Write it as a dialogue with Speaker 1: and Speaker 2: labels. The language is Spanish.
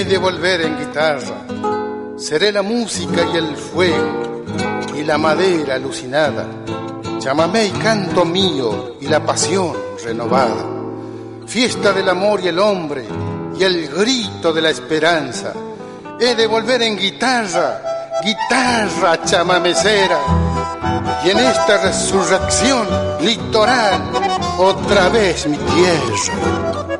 Speaker 1: De volver en guitarra, seré la música y el fuego y la madera alucinada, chamamé y canto mío y la pasión renovada, fiesta del amor y el hombre y el grito de la esperanza. He de volver en guitarra, guitarra chamamecera, y en esta resurrección litoral otra vez mi tierra.